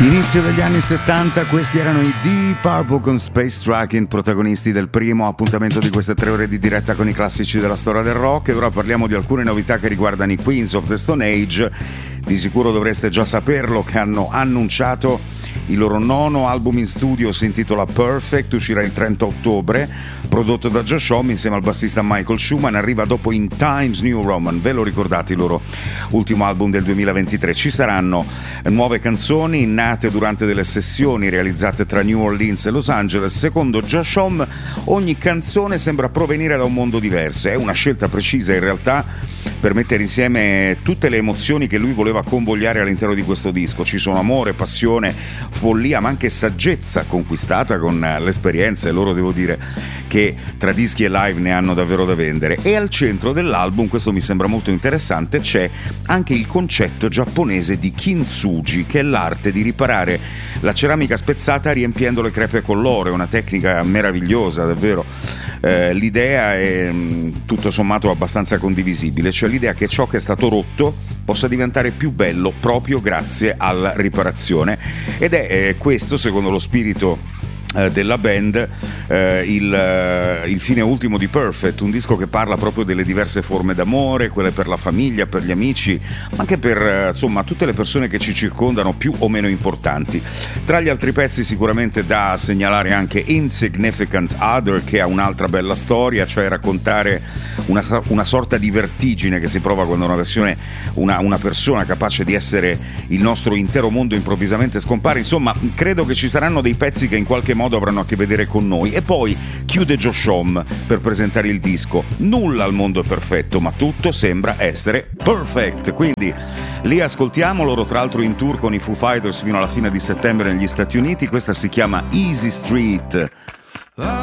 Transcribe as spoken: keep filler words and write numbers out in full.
Inizio degli anni settanta, questi erano i Deep Purple con Space Tracking, protagonisti del primo appuntamento di queste tre ore di diretta con i classici della storia del rock. E ora parliamo di alcune novità che riguardano i Queens of the Stone Age. Di sicuro dovreste già saperlo che hanno annunciato il loro nono album in studio, si intitola Perfect, uscirà il trenta ottobre, prodotto da Josh Homme insieme al bassista Michael Schumann, arriva dopo In Times New Roman. Ve lo ricordate, il loro ultimo album del duemilaventitré? Ci saranno nuove canzoni nate durante delle sessioni realizzate tra New Orleans e Los Angeles. Secondo Josh Homme ogni canzone sembra provenire da un mondo diverso, è una scelta precisa in realtà per mettere insieme tutte le emozioni che lui voleva convogliare all'interno di questo disco. Ci sono amore, passione, follia, ma anche saggezza conquistata con l'esperienza, e loro devo dire che tra dischi e live ne hanno davvero da vendere. E al centro dell'album, questo mi sembra molto interessante, c'è anche il concetto giapponese di kintsugi, che è l'arte di riparare la ceramica spezzata riempiendo le crepe con l'oro. È una tecnica meravigliosa, davvero. Eh, l'idea è mh, tutto sommato abbastanza condivisibile, cioè l'idea che ciò che è stato rotto possa diventare più bello proprio grazie alla riparazione, ed è eh, questo, secondo lo spirito della band, eh, il, eh, il fine ultimo di Perfect, un disco che parla proprio delle diverse forme d'amore, quelle per la famiglia, per gli amici, ma anche per eh, insomma tutte le persone che ci circondano, più o meno importanti. Tra gli altri pezzi sicuramente da segnalare anche Insignificant Other, che ha un'altra bella storia, cioè raccontare una, una sorta di vertigine che si prova quando una versione, una, una persona capace di essere il nostro intero mondo improvvisamente scompare. Insomma, credo che ci saranno dei pezzi che in qualche modo modo avranno a che vedere con noi. E poi chiude Josh Homme per presentare il disco. Nulla al mondo è perfetto, ma tutto sembra essere perfect, quindi li ascoltiamo. Loro tra l'altro in tour con i Foo Fighters fino alla fine di settembre negli Stati Uniti. Questa si chiama Easy Street.